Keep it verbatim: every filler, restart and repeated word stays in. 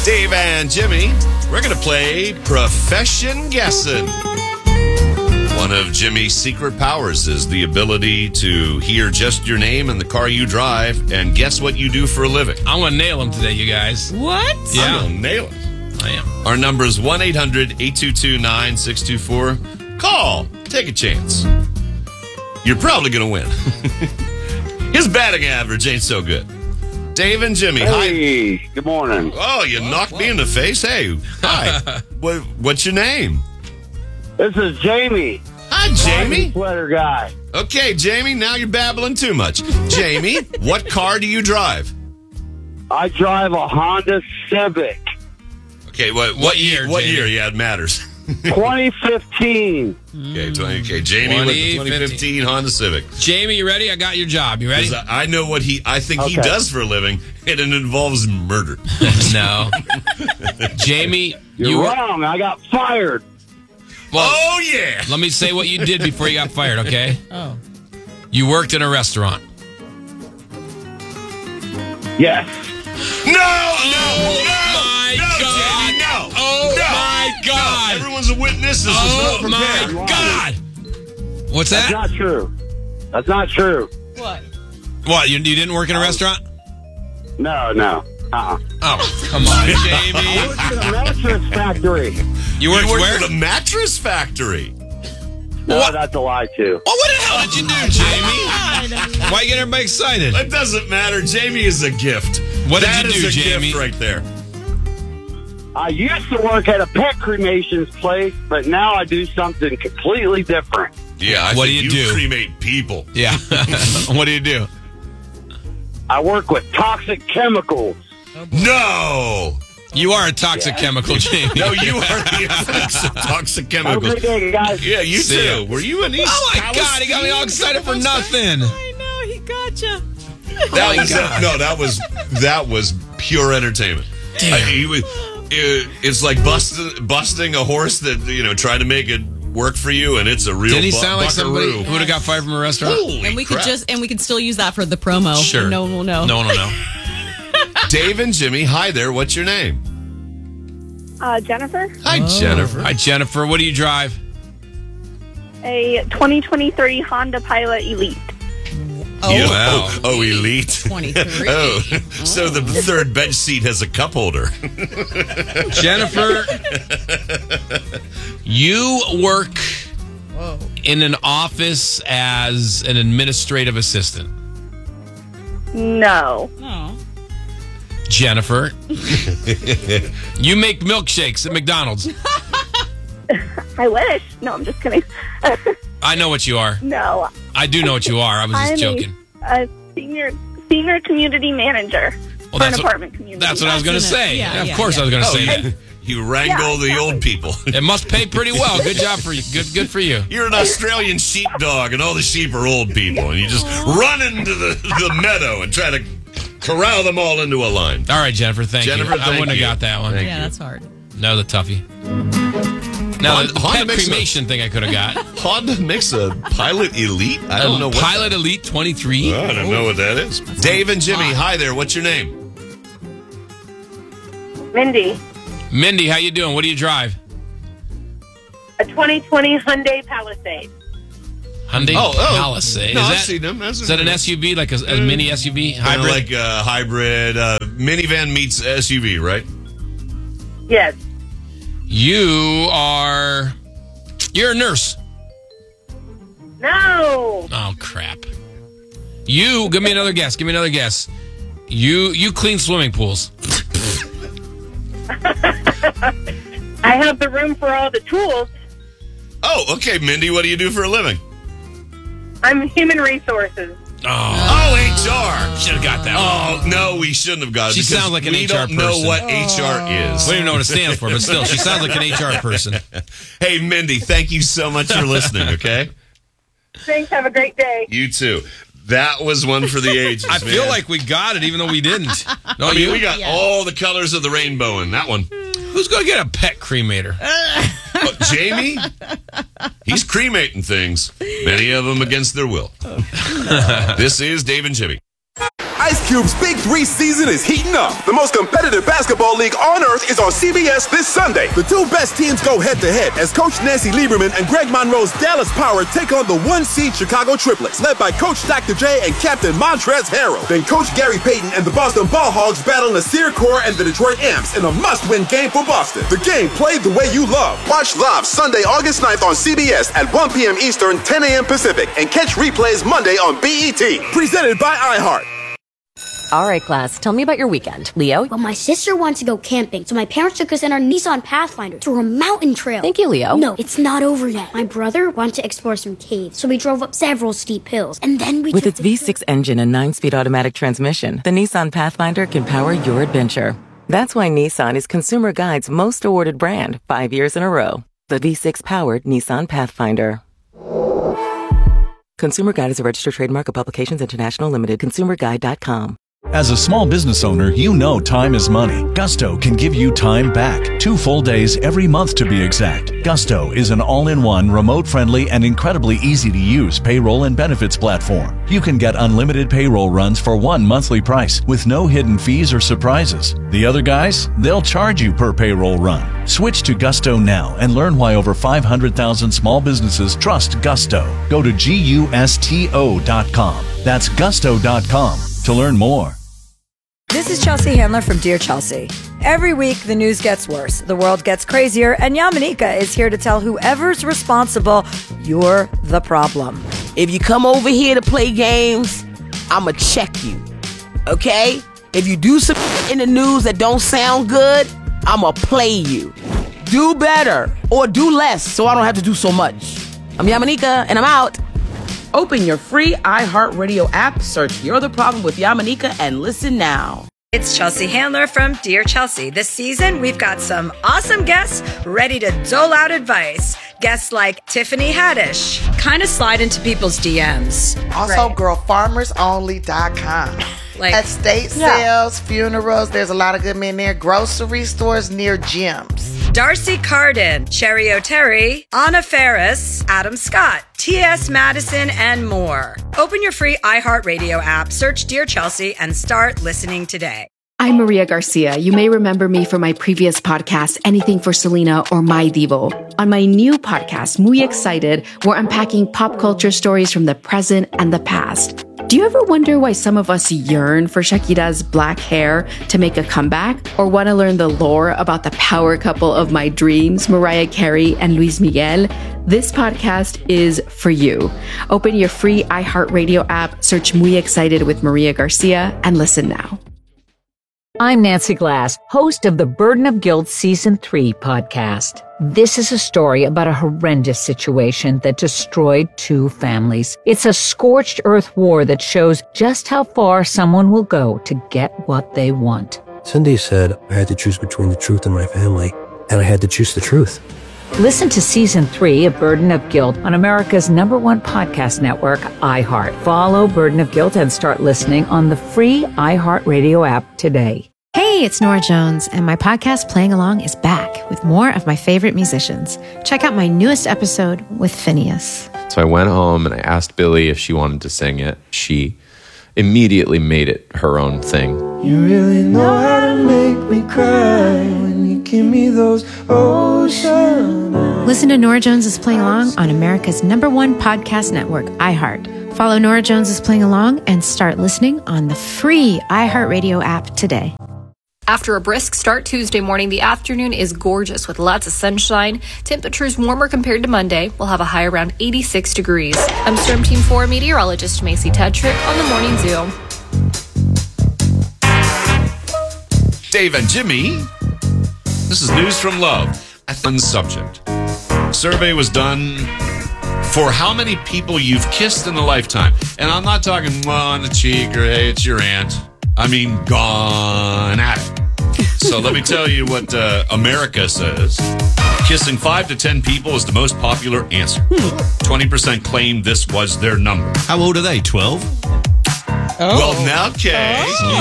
Dave and Jimmy, we're going to play Profession Guessing. One of Jimmy's secret powers is the ability to hear just your name and the car you drive and guess what you do for a living. I'm going to nail him today, you guys. What? Yeah. I'm going to nail it. I am. Our number is one eight hundred eight two two nine six two four. Call. Take a chance. You're probably going to win. His batting average ain't so good. Dave and Jimmy, Hey, hi. good morning. Oh, you knocked me in the face. Hey, hi. what, what's your name? This is Jamie. Hi, Jamie. Sweater guy. Okay, Jamie, now you're babbling too much. Jamie, what car do you drive? I drive a Honda Civic. Okay, what, what, What year, What Jamie? year? Yeah, it matters. twenty fifteen. Okay, twenty, okay, Jamie with the twenty twenty fifteen Honda Civic. Jamie, you ready? I got your job. You ready? 'Cause I I know what he, I think he Okay. does for a living, and it involves murder. No. Jamie, You're you were, wrong. I got fired. well, Oh, yeah. let me say what you did before you got fired, okay? Oh. You worked in a restaurant. Yes. No, no, no. my no, God. Jamie, no. Oh, no, my no. God. Everyone's a witness. This was Oh, not prepared. my God. What's That's that? not true. That's not true. What? What, you, you didn't work in a restaurant? No, no. Uh-uh. Oh, come on, I Jamie. worked at a mattress factory. You worked You worked where? at a mattress factory. No, What? that's a lie, too. Well, what the hell did you do, Jamie? Why you get everybody excited? It doesn't matter. Jamie is a gift. What did That you is do, a Jamie? gift right there. I used to work at a pet cremations place, but now I do something completely different. Yeah, I What think do you do? cremate people. Yeah. What do you do? I work with toxic chemicals. No. You are a toxic chemical, Jamie. No, you are the effects of toxic Have a chemicals. great day, guys. Yeah, you See ya. too. Were you in East Oh, my Palestine God. He got me all excited for a couple months back? nothing. I know, he gotcha. That my was God. no, that was that was pure entertainment. Damn. I, he was, it, it's like busting busting a horse that you know trying to make it work for you, and it's a real. Didn't he bu- sound like somebody buckaroo. who would have got fired from a restaurant? Holy And we could crap. just and we could still use that for the promo. Sure. And no one will know. No one will know. Dave and Jimmy, hi there. What's your name? Uh, Jennifer, Hi, Jennifer. Hi, Jennifer. What do you drive? a twenty twenty-three Honda Pilot Elite. Oh, You- wow. oh, oh, elite. twenty-three. Oh, so the third bench seat has a cup holder. Jennifer, you work in an office as an administrative assistant. No. No. Jennifer, you make milkshakes at McDonald's. I wish. No, I'm just kidding. I know what you are. no. I do know what you are. I was just I'm joking. A, a senior senior community manager Well, for an that's what- apartment community. That's what I was going to That's in it. say. Yeah, of yeah, course yeah. I was going to Oh, say you, that. you wrangle Yeah, the exactly. old people. It must pay pretty well. Good job for you. Good good for you. You're an Australian sheepdog, and all the sheep are old people, and you just run into the, the meadow and try to corral them all into a line. All right, Jennifer, thank Jennifer, you. I thank wouldn't you. have got that one. Thank Yeah, you. that's hard. No, the toughie. Now, Honda- the Honda pet makes a- cremation thing I could have got. Honda makes a Pilot Elite? I don't know what. Pilot Elite twenty-three. I don't know what that is. Dave and Jimmy, hot. hi there. What's your name? Mindy, Mindy, how you doing? What do you drive? a twenty twenty Hyundai Palisade. Hyundai Oh, oh. Palisade. No, is I've that, seen them. That's is that an S U V, like a, a mini S U V Kind of hybrid? like a hybrid uh, minivan meets S U V, right? Yes. You are. You're a nurse. No. Oh crap! You give me another guess. Give me another guess. You you clean swimming pools. I have the room for all the tools. Oh, okay, Mindy. What do you do for a living? I'm human resources. Oh, Oh, H R. should have got that one. Oh no, we shouldn't have got it. She because sounds like an we H R don't know person. what H R is. We don't even know what it stands for, but still, she sounds like an H R person. Hey, Mindy, thank you so much for listening. Okay, Thanks. Have a great day. you too. That was one for the ages. I feel man. like we got it, even though we didn't. No, I mean, you? we got Yeah. all the colors of the rainbow in that one. Who's going to get a pet cremator? Oh, Jamie, he's cremating things, many of them against their will. This is Dave and Jimmy. Ice Cube's Big Three season is heating up. The most competitive basketball league on earth is on C B S this Sunday. The two best teams go head-to-head as Coach Nancy Lieberman and Greg Monroe's Dallas Power take on the one-seed Chicago Triplets, led by Coach Doctor J and Captain Montrezl Harrell. Then Coach Gary Payton and the Boston Ball Hogs battle Nasir Kaur and the Detroit Amps in a must-win game for Boston. The game played the way you love. Watch live Sunday, August ninth on C B S at one p.m. Eastern, ten a.m. Pacific, and catch replays Monday on B E T. Presented by iHeart. All right, class, tell me about your weekend. Leo? Well, my sister wants to go camping, so my parents took us in our Nissan Pathfinder through a mountain trail. Thank you, Leo. No, it's not over yet. My brother wanted to explore some caves, so we drove up several steep hills, and then we With took its V six engine and nine-speed automatic transmission, the Nissan Pathfinder can power your adventure. That's why Nissan is Consumer Guide's most awarded brand five years in a row. The V six-powered Nissan Pathfinder. Consumer Guide is a registered trademark of Publications International Limited. consumer guide dot com. As a small business owner, you know time is money. Gusto can give you time back. Two full days every month to be exact. Gusto is an all-in-one, remote-friendly, and incredibly easy-to-use payroll and benefits platform. You can get unlimited payroll runs for one monthly price with no hidden fees or surprises. The other guys, they'll charge you per payroll run. Switch to Gusto now and learn why over five hundred thousand small businesses trust Gusto. Go to gusto dot com. That's gusto dot com to learn more. This is Chelsea Handler from Dear Chelsea. Every week, the news gets worse, the world gets crazier, and Yamanika is here to tell whoever's responsible, you're the problem. If you come over here to play games, I'ma check you, okay? If you do some in the news that don't sound good, I'ma play you. Do better, or do less, so I don't have to do so much. I'm Yamanika, and I'm out. Open your free iHeartRadio app, search You're the Problem with Yamanika, and listen now. It's Chelsea Handler from Dear Chelsea. This season, we've got some awesome guests ready to dole out advice. Guests like Tiffany Haddish, kind of slide into people's D Ms. Also, right. girl farmers only dot com. Like, estate yeah. sales, funerals, there's a lot of good men there. Grocery stores near gyms. Darcy Carden, Cherry O'Terry, Anna Ferris, Adam Scott, T S Madison, and more. Open your free iHeartRadio app, search Dear Chelsea, and start listening today. I'm Maria Garcia. You may remember me from my previous podcast, Anything for Selena or My Divo. On my new podcast, Muy Excited, we're unpacking pop culture stories from the present and the past. Do you ever wonder why some of us yearn for Shakira's black hair to make a comeback? Or want to learn the lore about the power couple of my dreams, Mariah Carey and Luis Miguel? This podcast is for you. Open your free iHeartRadio app, search Muy Excited with Maria Garcia, and listen now. I'm Nancy Glass, host of the Burden of Guilt Season three podcast. This is a story about a horrendous situation that destroyed two families. It's a scorched earth war that shows just how far someone will go to get what they want. Cindy said I had to choose between the truth and my family, and I had to choose the truth. Listen to Season three of Burden of Guilt on America's number one podcast network, iHeart. Follow Burden of Guilt and start listening on the free iHeartRadio app today. Hey, it's Nora Jones, and my podcast Playing Along is back with more of my favorite musicians. Check out my newest episode with Phineas. So I went home and I asked Billy if she wanted to sing it. She immediately made it her own thing. You really know how to make me cry when you give me those ocean eyes. Listen to Nora Jones is Playing Along on America's number one podcast network, iHeart. Follow Nora Jones is Playing Along and start listening on the free iHeartRadio app today. After a brisk start Tuesday morning, the afternoon is gorgeous with lots of sunshine. Temperatures warmer compared to Monday. We'll have a high around eighty-six degrees. I'm Storm Team four meteorologist Macy Tetrick on the Morning Zoo. Dave and Jimmy, this is news from Love. A fun subject. Survey was done for how many people you've kissed in a lifetime. And I'm not talking mwah on the cheek or hey, it's your aunt. I mean, gone at it. So let me tell you what uh, America says. Kissing five to ten people is the most popular answer. twenty percent claim this was their number. How old are they? twelve? Oh. Well, now, okay. Oh.